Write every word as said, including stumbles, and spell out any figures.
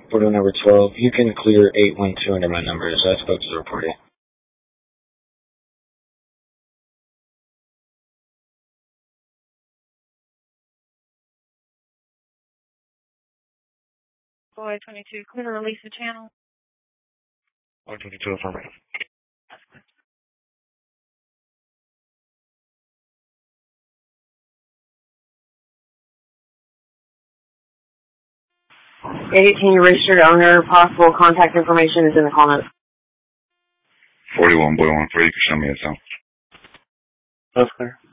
Photo number twelve, you can clear eight one two under my numbers. I spoke to the reporter. Boy twenty-two, clear to release the channel. Boy twenty-two, affirmative. Eight, can you register the owner? Possible contact information is in the call notes. forty-one, boy one three, you can show me a cell. That's clear.